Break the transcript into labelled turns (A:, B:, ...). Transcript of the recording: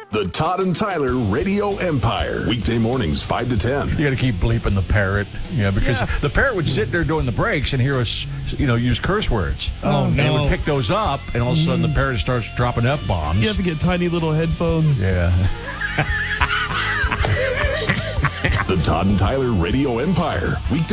A: The Todd and Tyler Radio Empire. Weekday mornings, 5 to 10.
B: You got to keep bleeping the parrot, because the parrot would sit there during the breaks and hear us, use curse words.
C: Oh,
B: and
C: no.
B: it would pick those up, and all of a sudden the parrot starts dropping F-bombs.
C: You have to get tiny little headphones.
B: Yeah.
A: The Todd and Tyler Radio Empire. Weekday